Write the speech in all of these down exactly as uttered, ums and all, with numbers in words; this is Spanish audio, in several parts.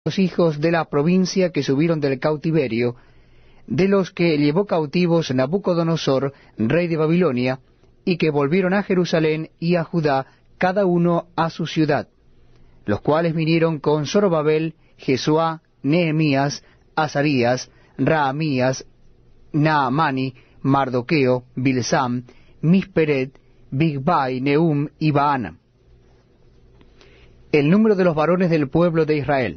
los hijos de la provincia que subieron del cautiverio, de los que llevó cautivos Nabucodonosor, rey de Babilonia, y que volvieron a Jerusalén y a Judá, cada uno a su ciudad, los cuales vinieron con Zorobabel, Jesuá, Nehemías, Azarías, Raamías, Naamani, Mardoqueo, Bilsam, Misperet, Bigbai, Nehum y Baana. El número de los varones del pueblo de Israel.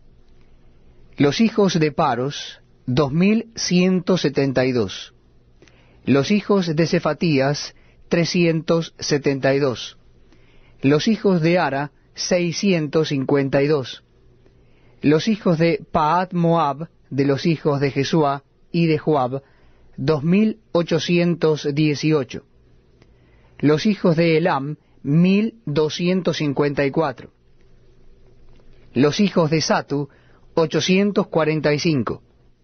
Los hijos de Paros, dos mil ciento setenta y dos. Los hijos de Cefatías, trescientos setenta y dos. Los hijos de Ara, seiscientos cincuenta y dos. Los hijos de Paat Moab, de los hijos de Jesuá y de Joab, dos mil ochocientos dieciocho. Los hijos de Elam, mil doscientos cincuenta y cuatro. Los hijos de Satu, ochocientos cuarenta y cinco.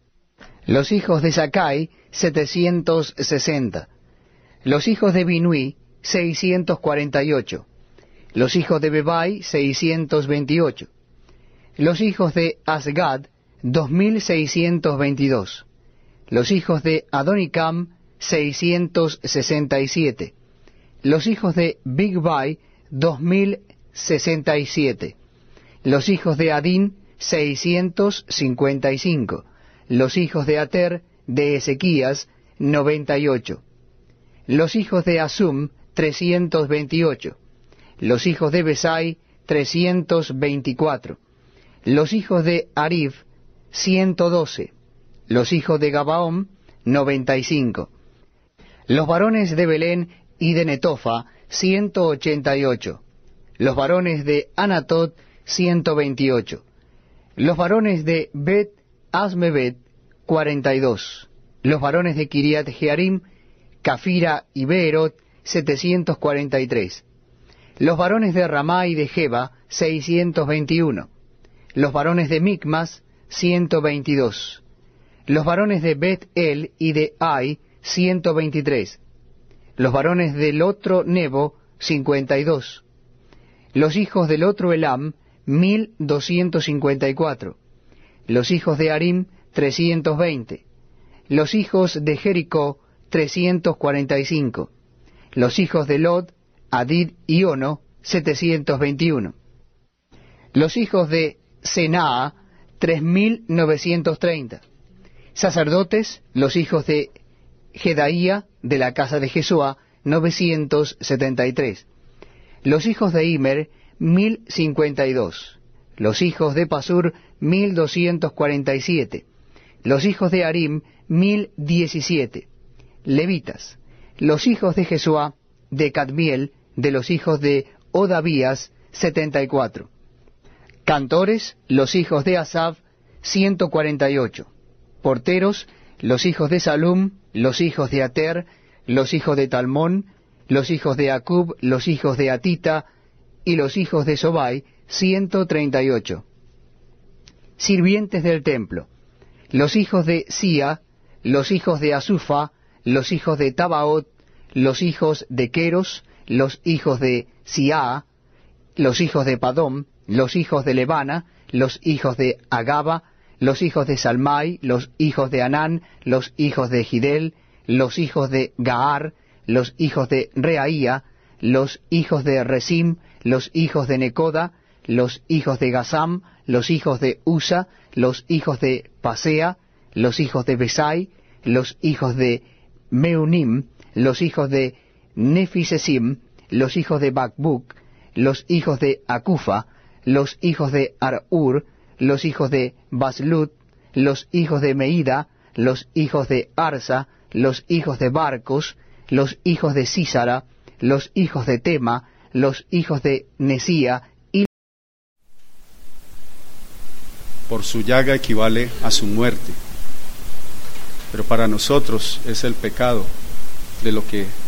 Los hijos de Sakai, setecientos sesenta. Los hijos de Binui, seiscientos cuarenta y ocho. Los hijos de Bebai, seiscientos veintiocho. Los hijos de Asgad, dos mil seiscientos veintidós. Los hijos de Adonicam, seiscientos sesenta y siete. Los hijos de Bigbai, dos mil sesenta y siete. Los hijos de Adín, seiscientos cincuenta y cinco. Los hijos de Ater, de Ezequías, noventa y ocho. Los hijos de Asum, trescientos veintiocho. Los hijos de Besai, trescientos veinticuatro. Los hijos de Arif, ciento doce. Los hijos de Gabaón, noventa y cinco. Los varones de Belén y de Netofa, ciento ochenta y ocho. Los varones de Anatot, ciento veintiocho. Los varones de Bet Asmebet, cuarenta y dos. Los varones de Kiriat Jearim, Cafira y Beerot, setecientos cuarenta y tres. Los varones de Ramá y de Geba, seiscientos veintiuno. Los varones de Micmas, ciento veintidós. Los varones de Bet El y de Ai, ciento veintitrés. Los varones del otro Nebo, cincuenta y dos. Los hijos del otro Elam, mil doscientos cincuenta y cuatro. Los hijos de Arim, trescientos veinte. Los hijos de Jericó, trescientos cuarenta y cinco. Los hijos de Lod, Adid y Ono, setecientos veintiuno. Los hijos de Senaa, tres mil novecientos treinta. Sacerdotes, los hijos de Jedaía, de la casa de Jesuá, novecientos setenta y tres. Los hijos de Imer, mil cincuenta y dos. Los hijos de Pasur, mil doscientos cuarenta y siete. Los hijos de Arim, mil diecisiete. Levitas. Los hijos de Jesuá, de Cadmiel, de los hijos de Odavías, setenta y cuatro. Cantores, los hijos de Asaf, ciento cuarenta y ocho. Porteros, los hijos de Salum, los hijos de Ater, los hijos de Talmón, los hijos de Acub, los hijos de Atita, y los hijos de Sobai, ciento treinta y ocho. Sirvientes del templo, los hijos de Sia, los hijos de Asufa, los hijos de Tabaot, los hijos de Queros, los hijos de Siaa, los hijos de Padom, los hijos de Lebana, los hijos de Agaba, los hijos de Salmai, los hijos de Anán, los hijos de Gidel, los hijos de Gaar, los hijos de Reaía, los hijos de Resim, los hijos de Necoda, los hijos de Gazam, los hijos de Usa, los hijos de Pasea, los hijos de Besai, los hijos de Meunim, los hijos de Nefisesim, los hijos de Bakbuk, los hijos de Akufa, los hijos de Arur, los hijos de Baslut, los hijos de Meida, los hijos de Arsa, los hijos de Barcos, los hijos de Sísara, los hijos de Tema, los hijos de Nesía, y por su llaga equivale a su muerte, pero para nosotros es el pecado de lo que